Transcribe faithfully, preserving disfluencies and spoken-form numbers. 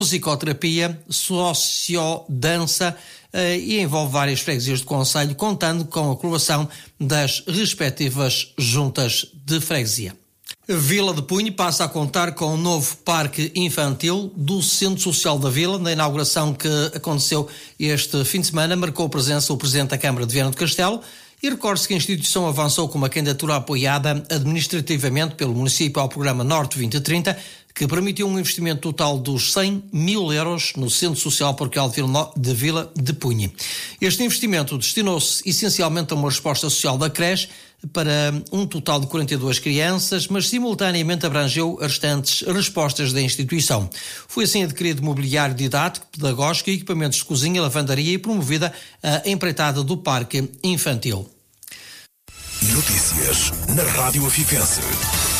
musicoterapia, sociodança eh, e envolve várias freguesias do concelho, contando com a colaboração das respectivas juntas de freguesia. Vila de Punho passa a contar com um novo parque infantil do Centro Social da Vila. Na inauguração que aconteceu este fim de semana, marcou presença o Presidente da Câmara de Viana do Castelo e recorde-se que a instituição avançou com uma candidatura apoiada administrativamente pelo município ao programa Norte vinte trinta, que permitiu um investimento total dos cem mil euros no Centro Social Paroquial de Vila de Punho. Este investimento destinou-se essencialmente a uma resposta social da creche para um total de quarenta e duas crianças, mas simultaneamente abrangeu as restantes respostas da instituição. Foi assim adquirido mobiliário didático, pedagógico, equipamentos de cozinha, lavandaria e promovida a empreitada do parque infantil. Notícias na Rádio Afifense.